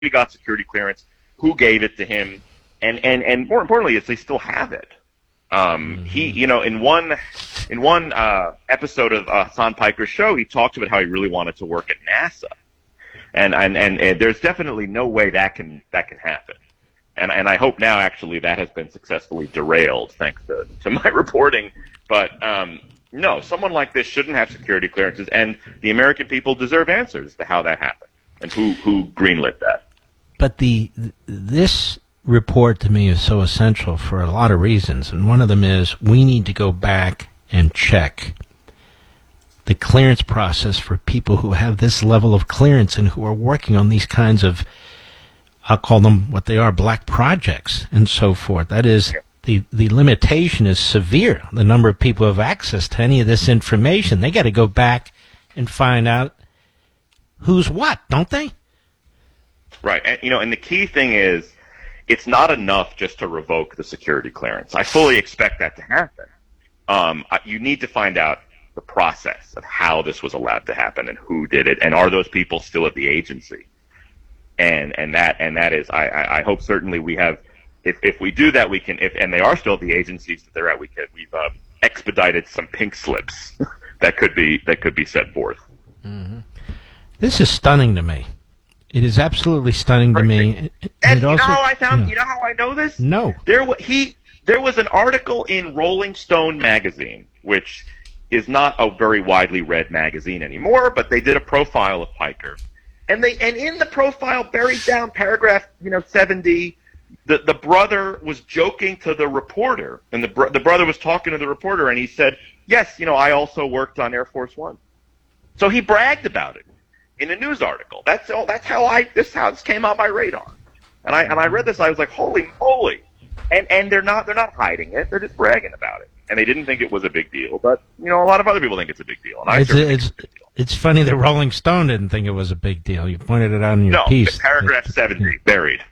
got security clearance, who gave it to him, and more importantly, is they still have it. He, in one episode of Hassan Piker's show, he talked about how he really wanted to work at NASA, and there's definitely no way that can happen. And I hope now actually that has been successfully derailed thanks to my reporting. But no, someone like this shouldn't have security clearances, and the American people deserve answers to how that happened and who greenlit that. But this report to me is so essential for a lot of reasons, and one of them is we need to go back and check the clearance process for people who have this level of clearance and who are working on these kinds of, I'll call them what they are, black projects and so forth. That is, the limitation is severe. The number of people who have access to any of this information, they got to go back and find out who's what, don't they? Right. And the key thing is, it's not enough just to revoke the security clearance. I fully expect that to happen. You need to find out the process of how this was allowed to happen and who did it, and are those people still at the agency? And that is, I hope certainly we have. If we do that, we can. And they are still at the agencies that they're at, we've expedited some pink slips that could be set forth. Mm-hmm. This is stunning to me. It is absolutely stunning to me. And also, you know how I know this? No. There was an article in Rolling Stone magazine, which is not a very widely read magazine anymore, but they did a profile of Piker. And in the profile, buried down paragraph 70, the brother was joking to the reporter, and the brother was talking to the reporter, and he said, "Yes, I also worked on Air Force One." So he bragged about it in a news article. That's how this came on my radar. And I read this, I was like, holy moly! And they're not hiding it; they're just bragging about it. And they didn't think it was a big deal, but a lot of other people think it's a big deal. And I certainly think it's a big deal. It's funny that Rolling Stone didn't think it was a big deal. You pointed it out in your piece. No, paragraph 70, buried.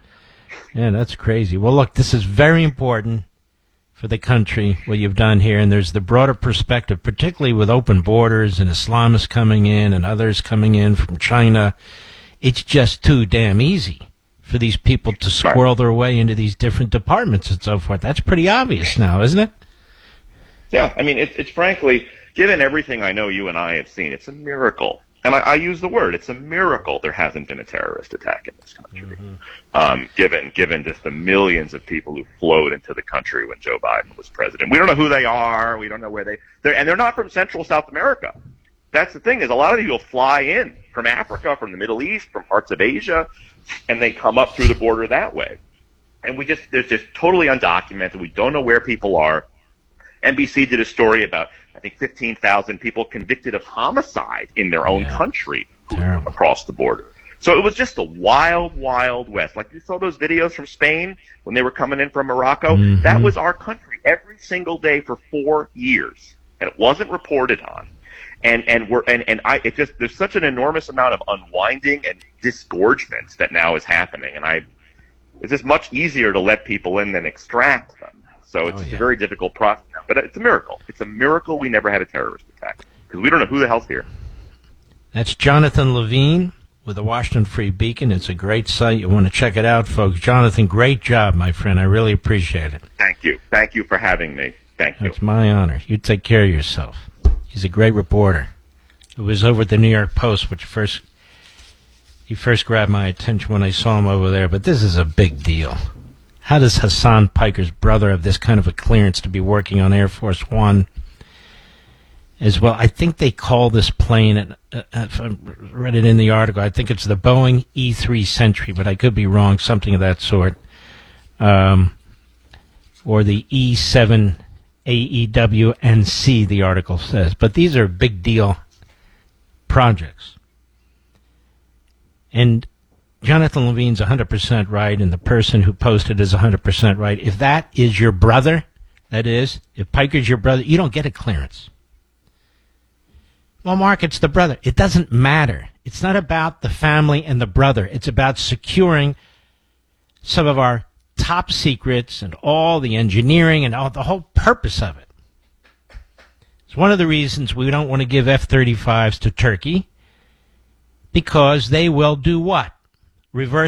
Yeah, that's crazy. Well, look, this is very important for the country, what you've done here, and there's the broader perspective, particularly with open borders and Islamists coming in and others coming in from China. It's just too damn easy for these people to squirrel their way into these different departments and so forth. That's pretty obvious now, isn't it? Yeah, I mean, it's frankly, given everything I know you and I have seen, it's a miracle. And I use the word, it's a miracle there hasn't been a terrorist attack in this country. Mm-hmm. Given just the millions of people who flowed into the country when Joe Biden was president. We don't know who they are, we don't know where they're not from Central South America. That's the thing, is a lot of people fly in from Africa, from the Middle East, from parts of Asia, and they come up through the border that way. And there's just totally undocumented, we don't know where people are. NBC did a story about, I think, 15,000 people convicted of homicide in their own country across the border. So it was just a wild, wild west. Like you saw those videos from Spain when they were coming in from Morocco. Mm-hmm. That was our country every single day for 4 years, and it wasn't reported on. There's such an enormous amount of unwinding and disgorgement that now is happening, and it's just much easier to let people in than extract them. So it's a very difficult process now. But it's a miracle. It's a miracle we never had a terrorist attack, because we don't know who the hell's here. That's Jonathan Levine with the Washington Free Beacon. It's a great site. You want to check it out, folks. Jonathan, great job, my friend. I really appreciate it. Thank you. Thank you for having me. Thank you. It's my honor. You take care of yourself. He's a great reporter. It was over at the New York Post, which he first grabbed my attention when I saw him over there. But this is a big deal. How does Hassan Piker's brother have this kind of a clearance to be working on Air Force One as well? I think they call this plane, if I read it in the article, I think it's the Boeing E-3 Sentry, but I could be wrong, something of that sort. Or the E-7 AEW&C, the article says. But these are big deal projects. And Jonathan Levine's 100% right, and the person who posted is 100% right. If that is your brother, that is, if Piker's your brother, you don't get a clearance. Well, Mark, it's the brother. It doesn't matter. It's not about the family and the brother. It's about securing some of our top secrets and all the engineering and all the whole purpose of it. It's one of the reasons we don't want to give F-35s to Turkey, because they will do what? reverse